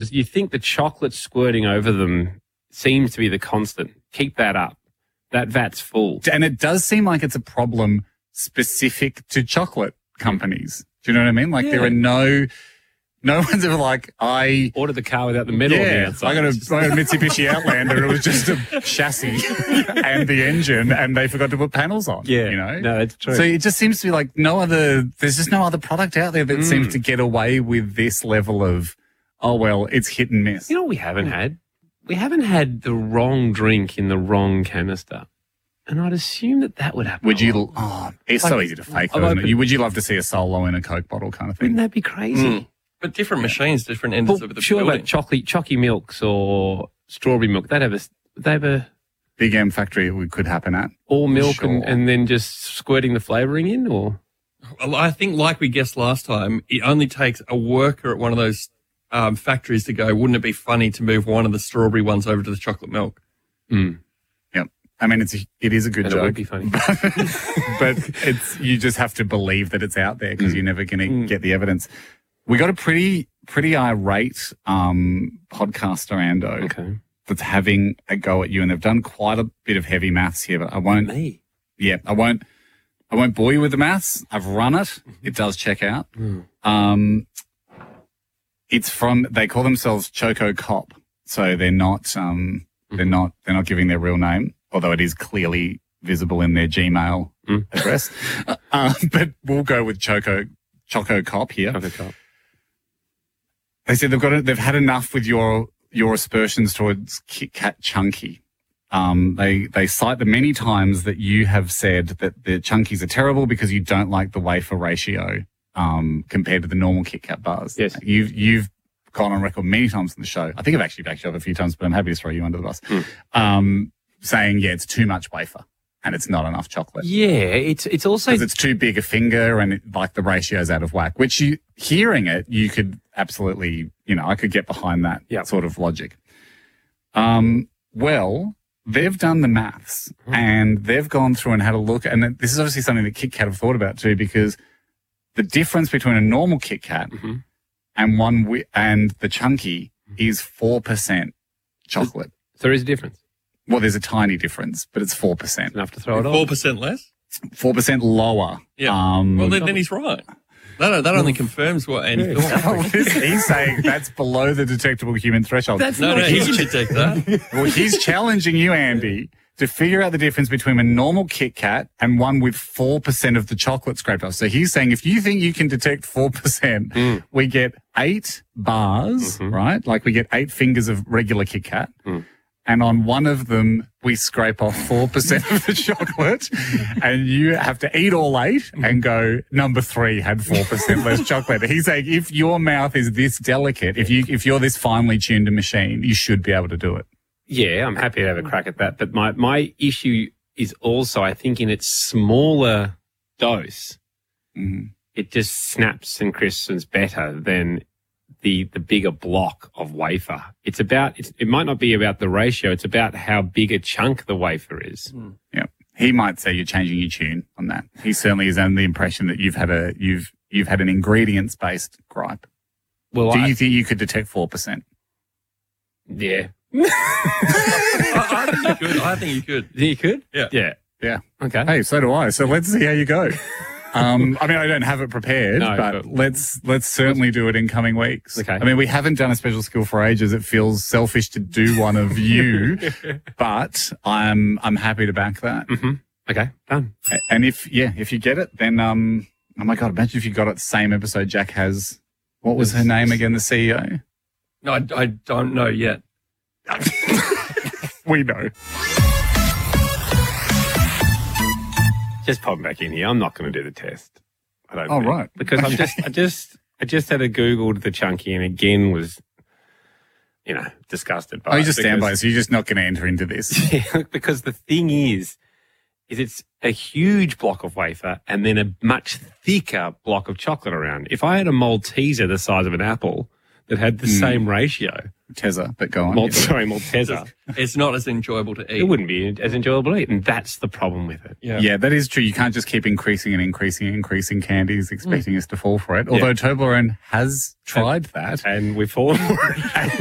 because you think the chocolate squirting over them seems to be the constant. Keep that up. That vat's full. And it does seem like it's a problem specific to chocolate companies. Do you know what I mean? Like there are no one's ever like, I ordered the car without the metal on the outside. I got a Mitsubishi Outlander. It was just a chassis and the engine, and they forgot to put panels on. Yeah. You know? No, that's true. So it just seems to be like there's just no other product out there that seems to get away with this level of, oh, well, it's hit and miss. You know what we haven't had? We haven't had the wrong drink in the wrong canister. And I'd assume that would happen. Would you? Oh, it's so easy to fake, though, isn't it? Would you love to see a Solo in a Coke bottle kind of thing? Wouldn't that be crazy? But different machines, different ends of the sure, building. like chocky milks or strawberry milk, they have a Big M factory it could happen at. all milk Sure. and then just squirting the flavouring in, or Well, I think, like we guessed last time, it only takes a worker at one of those factories to go, wouldn't it be funny to move one of the strawberry ones over to the chocolate milk? Yep. I mean, it is a good and joke. it would be funny. But you just have to believe that it's out there because you're never going to get the evidence. We got a pretty irate podcaster, Ando, Okay. that's having a go at you, and they've done quite a bit of heavy maths here, but I won't. Me. Yeah, I won't bore you with the maths. I've run it. It does check out. It's from, they call themselves Choco Cop, so they're not giving their real name, although it is clearly visible in their Gmail address. But we'll go with Choco Cop here. Choco Cop. They said they've had enough with your aspersions towards Kit Kat Chunky. They cite the many times that you have said that the Chunkies are terrible because you don't like the wafer ratio compared to the normal Kit Kat bars. Yes. You've gone on record many times on the show. I think I've actually backed you up a few times, but I'm happy to throw you under the bus. Saying, it's too much wafer and it's not enough chocolate. Yeah, it's also Because it's too big a finger and like the ratio's out of whack, which hearing it, you could absolutely, I could get behind that sort of logic. Well, they've done the maths and they've gone through and had a look. And this is obviously something that Kit Kat have thought about too, because the difference between a normal Kit Kat and and the Chunky is 4% chocolate. So there is a difference. Well, there's a tiny difference, but it's 4%. Enough to throw it on. 4% less? 4% lower. Yeah. Well, then he's right. That only confirms what Andy thought. He's saying that's below the detectable human threshold. No, he can detect that. Well, he's challenging you, Andy, to figure out the difference between a normal Kit Kat and one with 4% of the chocolate scraped off. So he's saying if you think you can detect 4%, we get 8 bars, right? Like we get 8 fingers of regular Kit Kat. And on one of them, we scrape off 4% of the chocolate, and you have to eat all 8 and go, number 3 had 4% less chocolate. He's saying if your mouth is this delicate, if you're this finely tuned a machine, you should be able to do it. Yeah, I'm happy to have a crack at that. But my issue is also, I think, in its smaller dose, it just snaps and crisps better than the bigger block of wafer. It might not be about the ratio. It's about how big a chunk the wafer is. Yeah. He might say you're changing your tune on that. He certainly is under the impression that you've had an ingredients based gripe. Well, Do you think you could detect 4%? Yeah. I think you could. You could? Yeah. Yeah. Yeah. Okay. Hey, so do I. So let's see how you go. I mean, I don't have it prepared, No, but but let's certainly do it in coming weeks. Okay. I mean, we haven't done a special skill for ages. It feels selfish to do one of you, but I'm happy to back that. Okay, done. And if you get it, then oh my God, imagine if you got it the same episode Jack has. What was her name again? The CEO? No, I don't know yet. We know. Just pop back in here. I'm not going to do the test. I don't. Oh, think. right. Because I just had a Googled the Chunky and again was, disgusted by it. You just stand by it, so you're just not going to enter into this. Yeah, because the thing is it's a huge block of wafer and then a much thicker block of chocolate around. If I had a Malteser the size of an apple that had the same ratio. Teza, but go on. Malteser. It's not as enjoyable to eat. It wouldn't be as enjoyable to eat. And that's the problem with it. Yeah, that is true. You can't just keep increasing candies, expecting us to fall for it. Although Toblerone has tried that. And we've fallen for it.